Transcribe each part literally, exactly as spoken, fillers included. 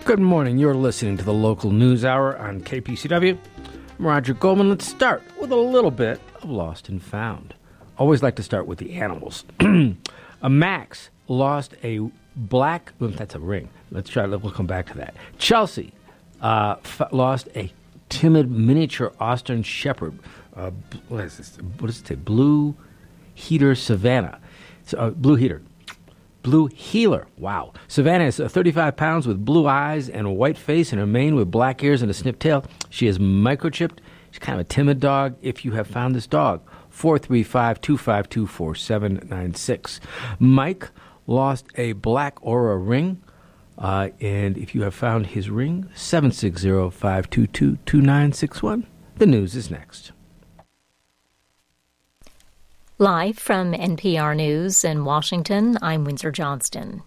Good morning. You're listening to the local news hour on K P C W. I'm Roger Goldman. Let's start with a little bit of Lost and Found. Always like to start with the animals. a Max lost a black... Well, that's a ring. Let's try. We'll come back to that. Chelsea uh, f- lost a timid miniature Austrian Shepherd. Uh, what is this? What does it say? Blue Heater Savannah. It's, uh, Blue Heater. Blue Healer. Wow. Savannah is uh, thirty-five pounds with blue eyes and a white face, and her mane with black ears and a snipped tail. She is microchipped. She's kind of a timid dog. If you have found this dog, four three five, two five two, four seven nine six. Mike lost a black Aura ring. Uh, and if you have found his ring, seven six zero, five two two, two nine six one. The news is next. Live from N P R News in Washington, I'm Windsor Johnston.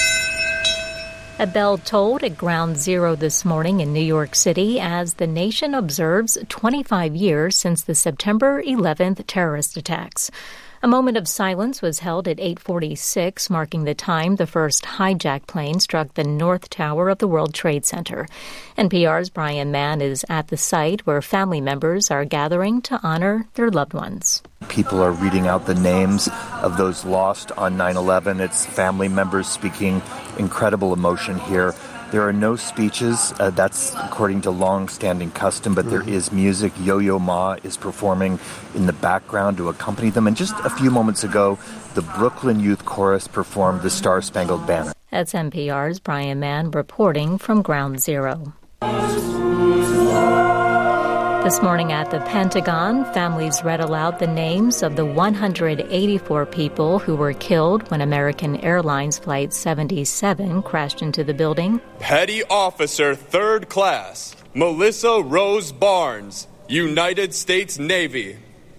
A bell tolled at Ground Zero this morning in New York City as the nation observes twenty-five years since the September eleventh terrorist attacks. A moment of silence was held at eight forty-six, marking the time the first hijacked plane struck the North Tower of the World Trade Center. N P R's Brian Mann is at the site where family members are gathering to honor their loved ones. People are reading out the names of those lost on nine eleven. It's family members speaking. Incredible emotion here. There are no speeches. Uh, that's according to long-standing custom, but there is music. Yo-Yo Ma is performing in the background to accompany them. And just a few moments ago, the Brooklyn Youth Chorus performed the Star-Spangled Banner. That's N P R's Brian Mann reporting from Ground Zero. This morning at the Pentagon, families read aloud the names of the one hundred eighty-four people who were killed when American Airlines Flight seventy-seven crashed into the building. Petty Officer Third Class Melissa Rose Barnes, United States Navy.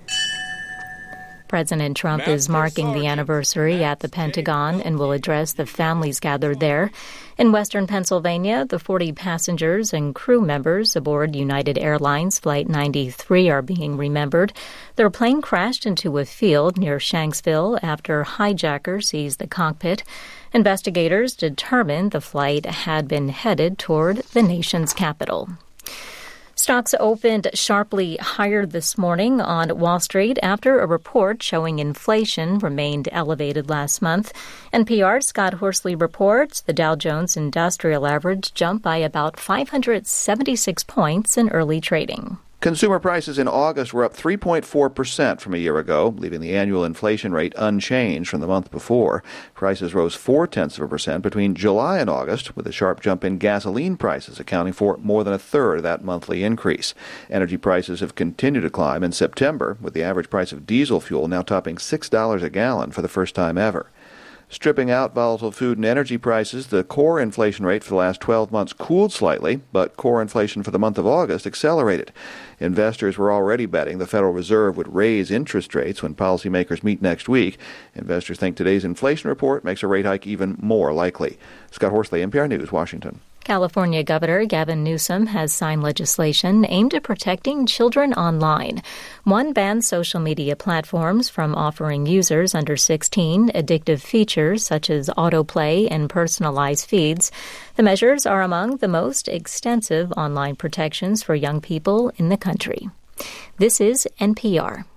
President Trump Master is marking Sergeant the anniversary at the Pentagon and will address the families gathered there. In western Pennsylvania, the forty passengers and crew members aboard United Airlines Flight ninety-three are being remembered. Their plane crashed into a field near Shanksville after hijackers seized the cockpit. Investigators determined the flight had been headed toward the nation's capital. Stocks opened sharply higher this morning on Wall Street after a report showing inflation remained elevated last month. N P R's Scott Horsley reports the Dow Jones Industrial Average jumped by about five hundred seventy-six points in early trading. Consumer prices in August were up three point four percent from a year ago, leaving the annual inflation rate unchanged from the month before. Prices rose four-tenths of a percent between July and August, with a sharp jump in gasoline prices accounting for more than a third of that monthly increase. Energy prices have continued to climb in September, with the average price of diesel fuel now topping six dollars a gallon for the first time ever. Stripping out volatile food and energy prices, the core inflation rate for the last twelve months cooled slightly, but core inflation for the month of August accelerated. Investors were already betting the Federal Reserve would raise interest rates when policymakers meet next week. Investors think today's inflation report makes a rate hike even more likely. Scott Horsley, N P R News, Washington. California Governor Gavin Newsom has signed legislation aimed at protecting children online. One bans social media platforms from offering users under sixteen addictive features such as autoplay and personalized feeds. The measures are among the most extensive online protections for young people in the country. This is N P R.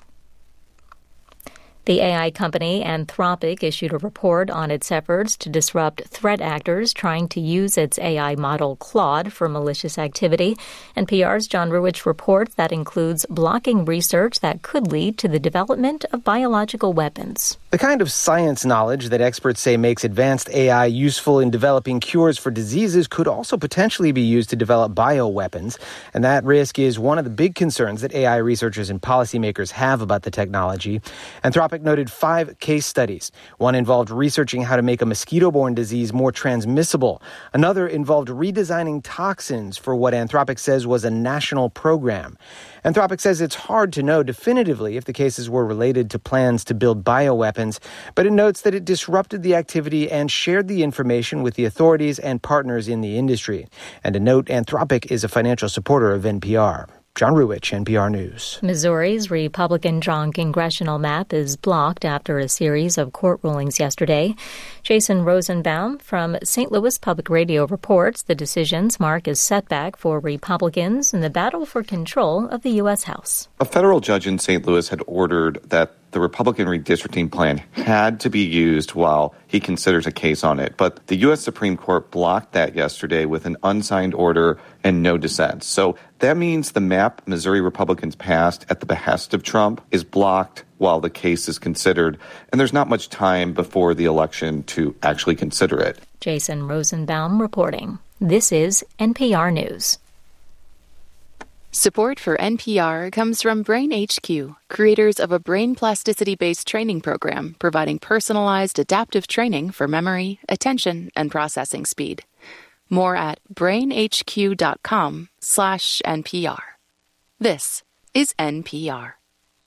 The A I company Anthropic issued a report on its efforts to disrupt threat actors trying to use its A I model Claude for malicious activity. N P R's John Ruwitch reports that includes blocking research that could lead to the development of biological weapons. The kind of science knowledge that experts say makes advanced A I useful in developing cures for diseases could also potentially be used to develop bioweapons. And that risk is one of the big concerns that A I researchers and policymakers have about the technology. Anthropic noted five case studies. One involved researching how to make a mosquito-borne disease more transmissible. Another involved redesigning toxins for what Anthropic says was a national program. Anthropic says it's hard to know definitively if the cases were related to plans to build bioweapons, but it notes that it disrupted the activity and shared the information with the authorities and partners in the industry. And to note, Anthropic is a financial supporter of N P R. John Ruwitch, N P R News. Missouri's Republican-drawn congressional map is blocked after a series of court rulings yesterday. Jason Rosenbaum from Saint Louis Public Radio reports the decisions mark a setback for Republicans in the battle for control of the U S House. A federal judge in Saint Louis had ordered that the Republican redistricting plan had to be used while he considers a case on it. But the U S Supreme Court blocked that yesterday with an unsigned order and no dissent. So that means the map Missouri Republicans passed at the behest of Trump is blocked while the case is considered. And there's not much time before the election to actually consider it. Jason Rosenbaum reporting. This is N P R News. Support for N P R comes from Brain H Q, creators of a brain plasticity-based training program providing personalized adaptive training for memory, attention, and processing speed. More at brainhq.com slash NPR. This is N P R.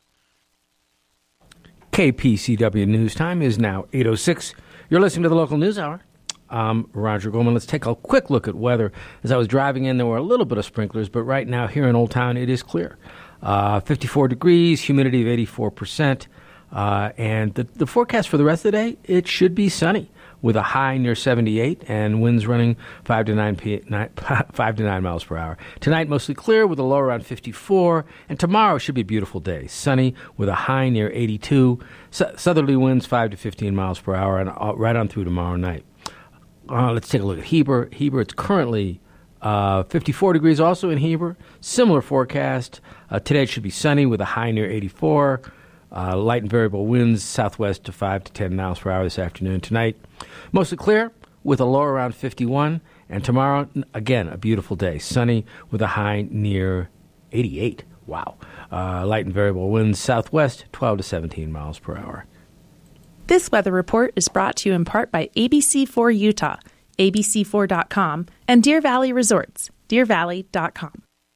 K P C W News Time is now eight oh six. You're listening to the local news hour. I'm Roger Goldman. Let's take a quick look at weather. As I was driving in, there were a little bit of sprinklers, but right now here in Old Town, it is clear. Uh, fifty-four degrees, humidity of eighty-four percent. Uh, and the, the forecast for the rest of the day, it should be sunny with a high near seventy-eight and winds running five to nine, p- nine, five to nine miles per hour. Tonight, mostly clear with a low around fifty-four. And tomorrow should be a beautiful day. Sunny with a high near eighty-two. So, southerly winds five to fifteen miles per hour and uh, right on through tomorrow night. Uh, let's take a look at Heber. Heber, it's currently uh, fifty-four degrees also in Heber. Similar forecast. Uh, today it should be sunny with a high near eighty-four. Uh, light and variable winds southwest to five to ten miles per hour this afternoon. Tonight, mostly clear with a low around fifty-one. And tomorrow, again, a beautiful day. Sunny with a high near eighty-eight. Wow. Uh, light and variable winds southwest twelve to seventeen miles per hour. This weather report is brought to you in part by A B C four Utah, A B C four dot com, and Deer Valley Resorts, deer valley dot com.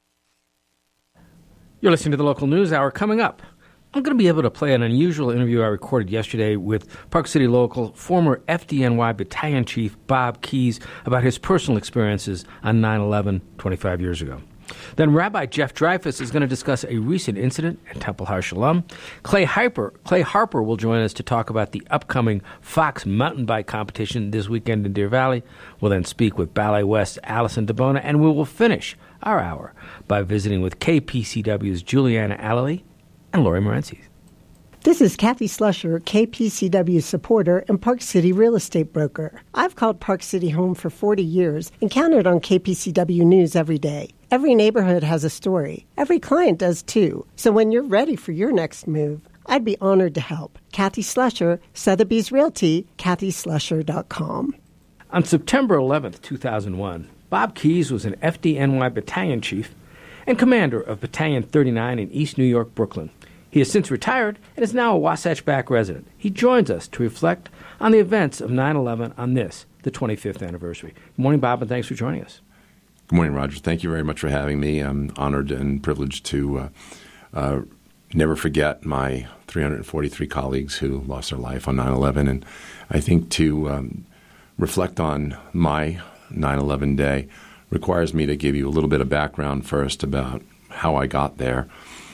You're listening to the local news hour. Coming up, I'm going to be able to play an unusual interview I recorded yesterday with Park City local former F D N Y Battalion Chief Bob Keys about his personal experiences on nine eleven twenty-five years ago. Then Rabbi Jeff Dreyfus is going to discuss a recent incident at Temple Har Shalom. Clay Harper, Clay Harper will join us to talk about the upcoming Fox mountain bike competition this weekend in Deer Valley. We'll then speak with Ballet West's Allison DeBona, and we will finish our hour by visiting with K P C W's Juliana Alley and Lori Morency. This is Kathy Slusher, K P C W supporter and Park City real estate broker. I've called Park City home for forty years and counted on K P C W News every day. Every neighborhood has a story. Every client does too. So when you're ready for your next move, I'd be honored to help. Kathy Slusher, Sotheby's Realty, kathy slusher dot com. On September eleventh, two thousand one, Bob Keys was an F D N Y battalion chief and commander of Battalion thirty-nine in East New York, Brooklyn. He has since retired and is now a Wasatch Back resident. He joins us to reflect on the events of nine eleven on this, the twenty-fifth anniversary. Good morning, Bob, and thanks for joining us. Good morning, Roger. Thank you very much for having me. I'm honored and privileged to uh, uh, never forget my three hundred forty-three colleagues who lost their life on nine eleven. And I think to um, reflect on my nine eleven day requires me to give you a little bit of background first about how I got there.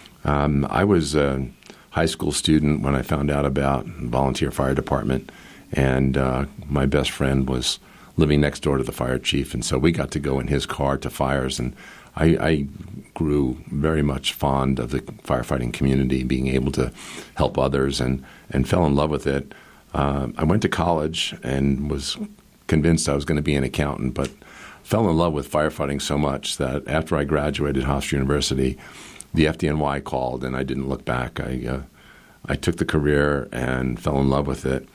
Um, I was a high school student when I found out about volunteer fire department, and uh, my best friend was living next door to the fire chief, and so we got to go in his car to fires, and I, I grew very much fond of the firefighting community, being able to help others, and, and fell in love with it. Uh, I went to college and was convinced I was going to be an accountant, but fell in love with firefighting so much that after I graduated Hofstra University, the F D N Y called, and I didn't look back. I uh, I took the career and fell in love with it.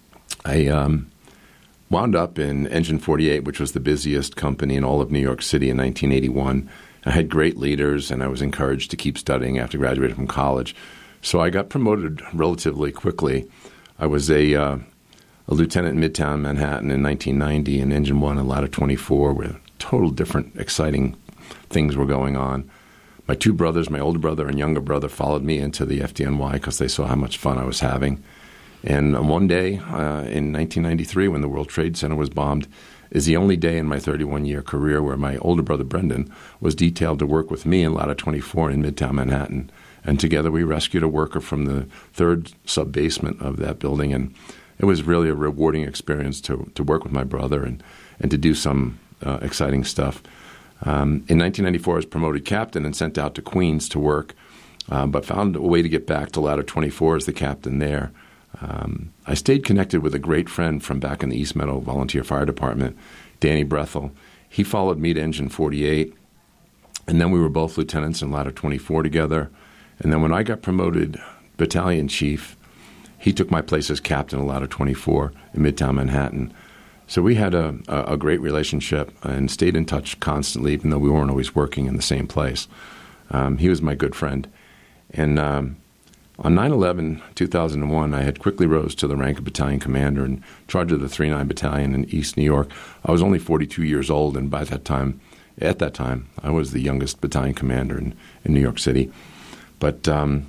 I um, wound up in Engine forty-eight, which was the busiest company in all of New York City in nineteen eighty-one. I had great leaders, and I was encouraged to keep studying after graduating from college. So I got promoted relatively quickly. I was a, uh, a lieutenant in Midtown Manhattan in nineteen ninety, and Engine one and Ladder twenty-four, where total different, exciting things were going on. My two brothers, my older brother and younger brother, followed me into the F D N Y because they saw how much fun I was having. And one day uh, in nineteen ninety-three, when the World Trade Center was bombed, is the only day in my thirty-one-year career where my older brother Brendan was detailed to work with me in Ladder twenty-four in Midtown Manhattan. And together we rescued a worker from the third sub-basement of that building. And it was really a rewarding experience to, to work with my brother and, and to do some uh, exciting stuff. Um, in nineteen ninety-four, I was promoted captain and sent out to Queens to work, uh, but found a way to get back to Ladder twenty-four as the captain there. Um, I stayed connected with a great friend from back in the East Meadow Volunteer Fire Department, Danny Brethel. He followed me to Engine forty-eight, and then we were both lieutenants in Ladder twenty-four together. And then when I got promoted battalion chief, he took my place as captain of Ladder twenty-four in Midtown Manhattan. So we had a, a, a great relationship and stayed in touch constantly, even though we weren't always working in the same place. Um, he was my good friend. And um, on nine eleven, two thousand one, I had quickly rose to the rank of battalion commander in charge of the three nine Battalion in East New York. I was only forty-two years old, and by that time, at that time, I was the youngest battalion commander in, in New York City. But um,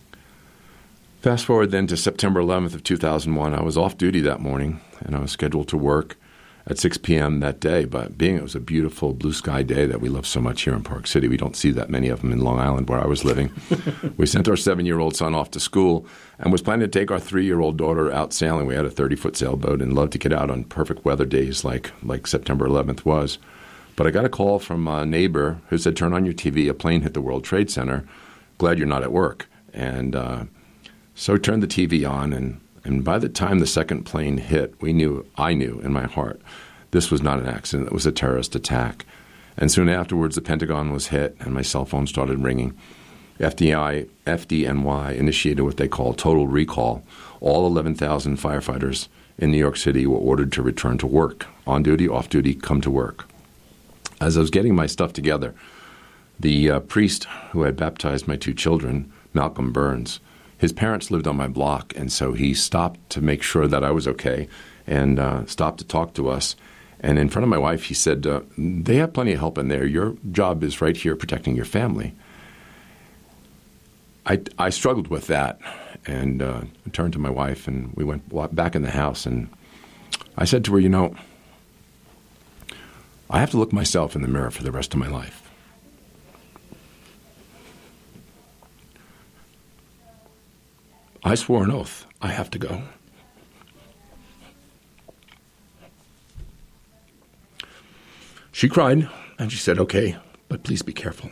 fast forward then to September eleventh of two thousand one, I was off duty that morning, and I was scheduled to work at six p.m. that day. But being it was a beautiful blue sky day that we love so much here in Park City, we don't see that many of them in Long Island where I was living. We sent our seven-year-old son off to school and was planning to take our three-year-old daughter out sailing. We had a thirty-foot sailboat and loved to get out on perfect weather days like, like September eleventh was. But I got a call from a neighbor who said, "Turn on your T V, a plane hit the World Trade Center. Glad you're not at work." And uh, so I turned the T V on, and, and by the time the second plane hit, we knew, I knew in my heart, this was not an accident. It was a terrorist attack. And soon afterwards, the Pentagon was hit, and my cell phone started ringing. F D I, F D N Y initiated what they call total recall. All eleven thousand firefighters in New York City were ordered to return to work. On duty, off duty, come to work. As I was getting my stuff together, the uh, priest who had baptized my two children, Malcolm Burns, his parents lived on my block, and so he stopped to make sure that I was okay and uh, stopped to talk to us. And in front of my wife, he said, uh, "They have plenty of help in there. Your job is right here protecting your family." I, I struggled with that and uh, turned to my wife, and we went back in the house, and I said to her, "You know, I have to look myself in the mirror for the rest of my life. I swore an oath. I have to go." She cried, and she said, "Okay, but please be careful."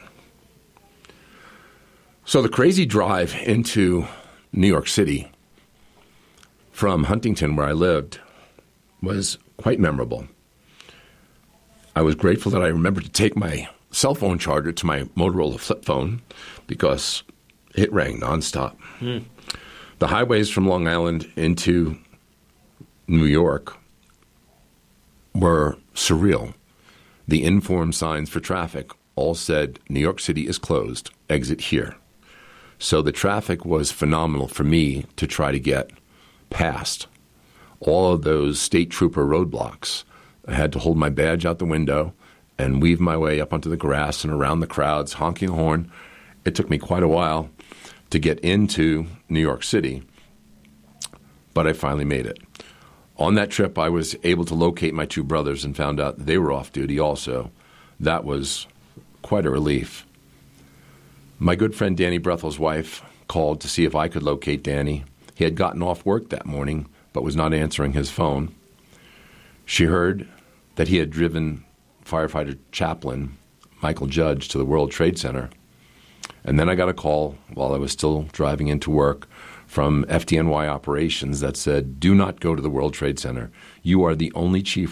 So the crazy drive into New York City from Huntington, where I lived, was quite memorable. I was grateful that I remembered to take my cell phone charger to my Motorola flip phone because it rang nonstop. Mm. The highways from Long Island into New York were surreal. The informed signs for traffic all said, "New York City is closed, exit here." So the traffic was phenomenal for me to try to get past all of those state trooper roadblocks. I had to hold my badge out the window and weave my way up onto the grass and around the crowds, honking a horn. It took me quite a while to get into New York City, but I finally made it. On that trip, I was able to locate my two brothers and found out they were off duty also. That was quite a relief. My good friend Danny Brethel's wife called to see if I could locate Danny. He had gotten off work that morning, but was not answering his phone. She heard that he had driven firefighter chaplain Michael Judge to the World Trade Center. And then I got a call while I was still driving into work from F D N Y operations that said, "Do not go to the World Trade Center. You are the only chief